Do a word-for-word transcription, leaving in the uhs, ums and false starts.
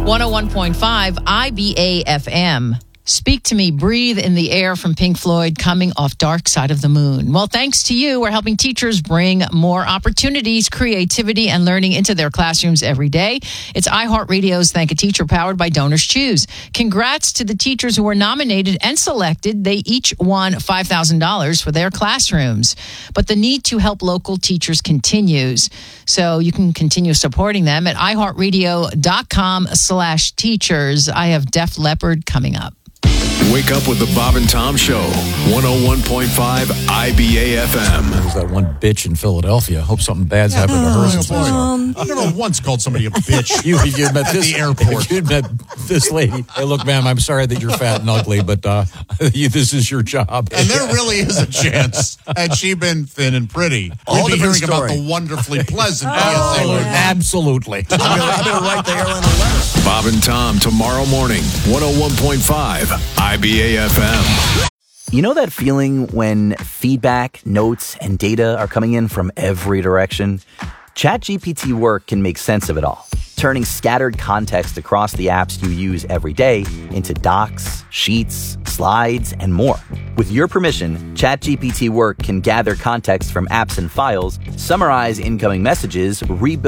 one oh one point five I B A F M. Speak to Me, Breathe in the Air from Pink Floyd, coming off Dark Side of the Moon. Well, thanks to you, we're helping teachers bring more opportunities, creativity, and learning into their classrooms every day. It's iHeartRadio's Thank a Teacher, powered by Donors Choose. Congrats to the teachers who were nominated and selected. They each won five thousand dollars for their classrooms. But the need to help local teachers continues. So you can continue supporting them at iHeartRadio.com slash teachers. I have Def Leppard coming up. Wake up with the Bob and Tom Show, one oh one point five I B A F M. There's that one bitch in Philadelphia. Hope something bad's Yeah. happened to her. Oh, since boy. we saw her. Um, I've never once called somebody a bitch. You, you met at this the airport. You met this lady. Hey, look, ma'am, I'm sorry that you're fat and ugly, but uh, you, this is your job. And there really is a chance, had she been thin and pretty, All we'd be different hearing about story. the wonderfully pleasant P S A. Oh, word. absolutely. I'm going to write the airline a letter. Bob and Tom tomorrow morning, one oh one point five I B A F M. You know that feeling when feedback, notes, and data are coming in from every direction? ChatGPT Work can make sense of it all, turning scattered context across the apps you use every day into docs, sheets, slides, and more. With your permission, ChatGPT Work can gather context from apps and files, summarize incoming messages, rebuild